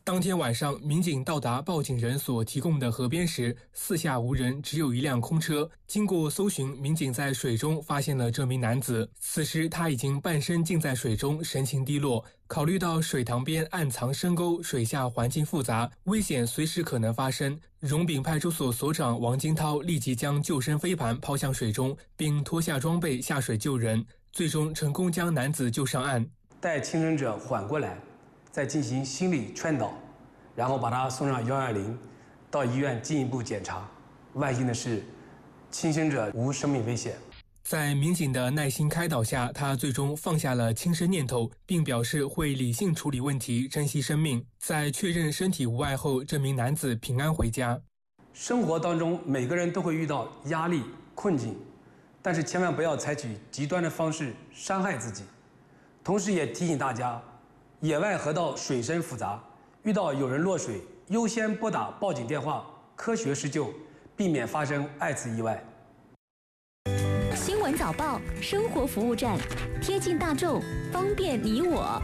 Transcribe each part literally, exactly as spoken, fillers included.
当天晚上，民警到达报警人所提供的河边时，四下无人，只有一辆空车。经过搜寻，民警在水中发现了这名男子。此时他已经半身浸在水中，神情低落。考虑到水塘边暗藏深沟，水下环境复杂，危险随时可能发生，荣丙派出所所长王金涛立即将救生飞盘抛向水中，并脱下装备下水救人，最终成功将男子救上岸。 待轻生者缓过来，再进行心理劝导，然后把他送上一一零，到医院进一步检查。万幸的是，轻生者无生命危险。 在民警的耐心开导下，他最终放下了轻生念头，并表示会理性处理问题，珍惜生命。在确认身体无碍后，这名男子平安回家。 生活当中，每个人都会遇到压力、困境，但是千万不要采取极端的方式伤害自己。同时也提醒大家，野外河道水深复杂，遇到有人落水，优先拨打报警电话，科学施救，避免发生爱次意外。 新闻早报生活服务站，贴近大众，方便你我。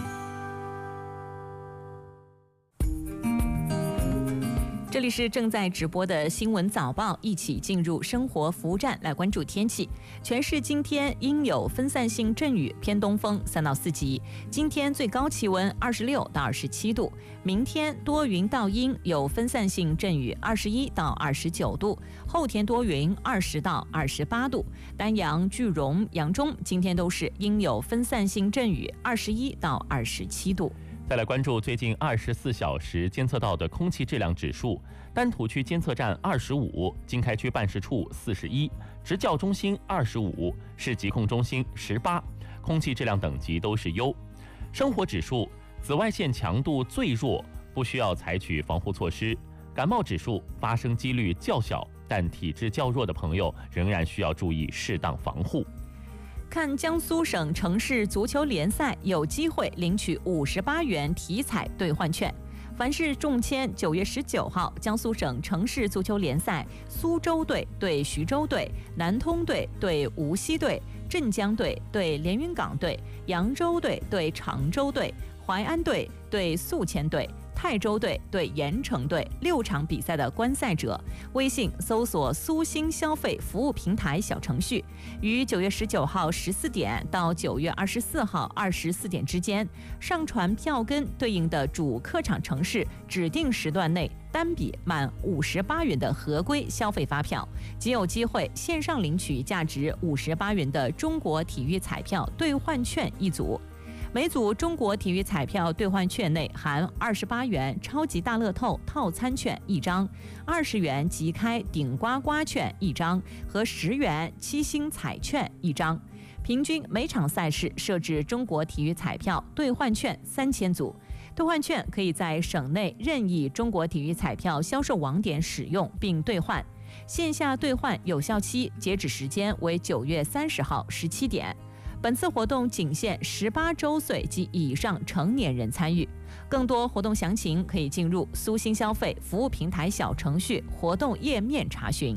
这里是正在直播的新闻早报，一起进入生活服务站来关注天气。全市今天阴有分散性阵雨，偏东风三到四级。今天最高气温二十六到二十七度，明天多云到阴，有分散性阵雨，二十一到二十九度。后天多云，二十到二十八度。丹阳、句容、扬中今天都是阴有分散性阵雨，二十一到二十七度。 再来关注最近二十四小时监测到的空气质量指数，丹土区监测站二十五，经开区办事处四十一，职教中心二十五，市疾控中心十八，空气质量等级都是优。生活指数，紫外线强度最弱，不需要采取防护措施。感冒指数，发生几率较小，但体质较弱的朋友仍然需要注意适当防护。 看江苏省城市足球联赛，有机会领取五十八元体彩兑换券。凡是中签，九月十九号，江苏省城市足球联赛，苏州队对徐州队，南通队对无锡队，镇江队对连云港队，扬州队对常州队，淮安队对宿迁队，泰州队对盐城队六场比赛的观赛者，微信搜索苏新消费服务平台小程序，于九月十九号十四点到九月二十四号二十四点之间，上传票根对应的主客场城市指定时段内单笔满五十八元的合规消费发票，即有机会线上领取价值五十八元的中国体育彩票兑换券一组。每组中国体育彩票兑换券内含二十八元超级大乐透套餐券一张，二十元即开顶呱呱券一张和十元七星彩券一张。平均每场赛事设置中国体育彩票兑换券三千组，兑换券可以在省内任意中国体育彩票销售网点使用并兑换，线下兑换有效期截止时间为九月三十号十七点。本次活动仅限十八周岁及以上成年人参与。更多活动详情可以进入苏新消费服务平台小程序活动页面查询。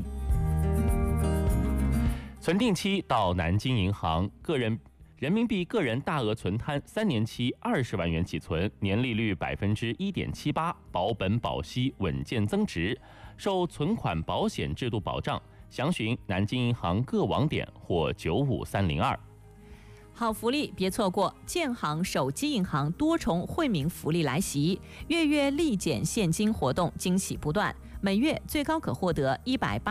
存定期到南京银行，个人人民币个人大额存摊三年期二十万元起存，年利率百分之一点七八，保本保息，稳健增值，受存款保险制度保障。详询南京银行各网点或九五三零二。 好福利别错过！建行手机银行多重惠民福利来袭，月月立减现金活动惊喜不断，每月最高可获得一百八。